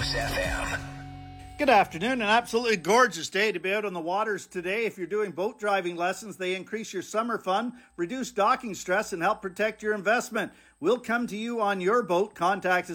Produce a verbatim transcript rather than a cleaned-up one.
Juice F M. Good afternoon. An absolutely gorgeous day to be out on the waters today. If you're doing boat driving lessons, they increase your summer fun, reduce docking stress, and help protect your investment. We'll come to you on your boat. Contact us